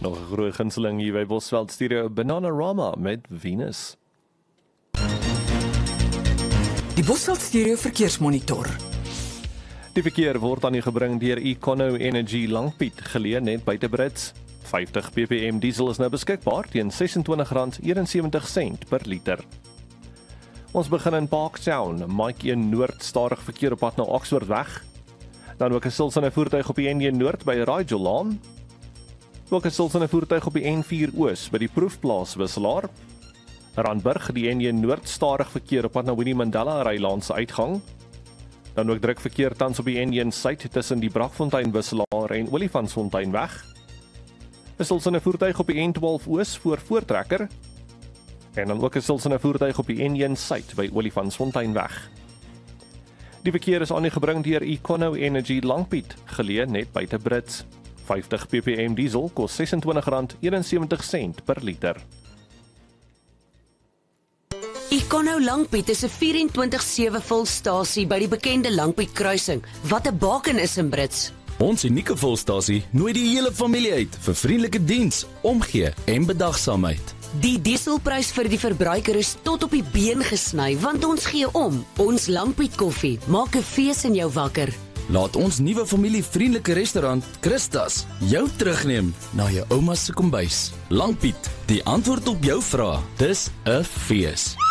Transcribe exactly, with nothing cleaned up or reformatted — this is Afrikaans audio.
Nog 'n groot gunsteling hier by Bosveld Studio, Bananarama met Venus. Die Bosveld Studio verkeersmonitor. Die verkeer word aan u gebring deur Econo Energy Langpiet, geleë net buite Brits. vyftig ppm diesel is nou beskikbaar teen ses en twintig rand eenensewentig sent per liter. Ons begin in Parktown, Mike een Noord, stadig verkeer op pad na Oxford weg. Dan ook 'n stilstaande voertuig op die N een Noord by Rigel Laan. Ook 'n stilstaande voertuig op die N vier Oos by die Proefplaas wisselaar. Randburg, die N een Noord, stadig verkeer op pad na Winnie Mandela Rylaan se uitgang. Dan ook druk verkeer tans op die N een Suid tussen die Bragfontein wisselaar en Olifantsfontein weg. 'n Stilstaande voertuig op die N twaalf Oos voor Voortrekker. En dan ook 'n stilstaande voertuig op die N een Suid by Olifantsfontein weg. Die verkeer is aan u gebring deur Econo Energy Langpiet, geleë net buite Brits. vyftig ppm diesel kos ses en twintig rand eenensewentig sent per liter. Econo Langpiet is 'n vyf en twintig sewe volstasie by die bekende Langpiet kruising, wat 'n baken is in Brits. Ons unieke volstasie nooi die hele familie uit vir vriendelike diens, omgee en bedagsaamheid. Die dieselprys vir die verbruiker is tot op die been gesny, want ons gee om. Ons Langpiet koffie maak 'n fees in jou wakker. Laat ons nuwe familievriendelike restaurant Christas jou terugneem na jou ouma se kombuis. Langpiet, die antwoord op jou vrae. Dis 'n fees.